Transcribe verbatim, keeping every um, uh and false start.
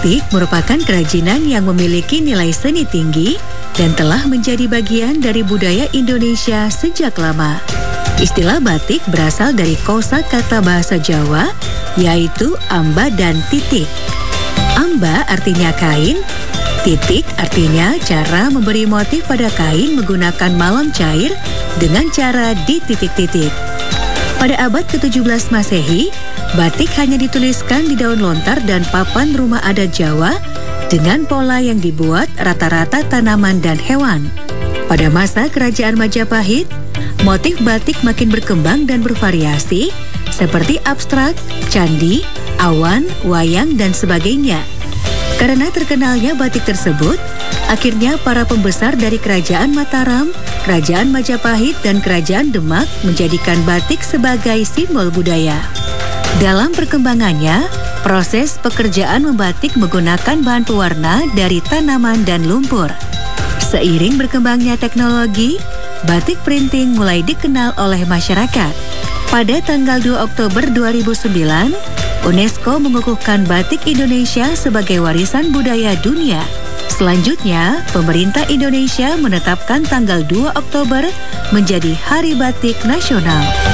Batik merupakan kerajinan yang memiliki nilai seni tinggi dan telah menjadi bagian dari budaya Indonesia sejak lama. Istilah batik berasal dari kosakata bahasa Jawa, yaitu amba dan titik. Amba artinya kain, titik artinya cara memberi motif pada kain menggunakan malam cair dengan cara dititik-titik. Pada abad ketujuh belas Masehi, batik hanya dituliskan di daun lontar dan papan rumah adat Jawa dengan pola yang dibuat rata-rata tanaman dan hewan. Pada masa Kerajaan Majapahit, motif batik makin berkembang dan bervariasi seperti abstrak, candi, awan, wayang, dan sebagainya. Karena terkenalnya batik tersebut, akhirnya para pembesar dari Kerajaan Mataram, Kerajaan Majapahit, dan Kerajaan Demak menjadikan batik sebagai simbol budaya. Dalam perkembangannya, proses pekerjaan membatik menggunakan bahan pewarna dari tanaman dan lumpur. Seiring berkembangnya teknologi, batik printing mulai dikenal oleh masyarakat. Pada tanggal dua Oktober dua ribu sembilan, UNESCO mengukuhkan batik Indonesia sebagai warisan budaya dunia. Selanjutnya, pemerintah Indonesia menetapkan tanggal dua Oktober menjadi Hari Batik Nasional.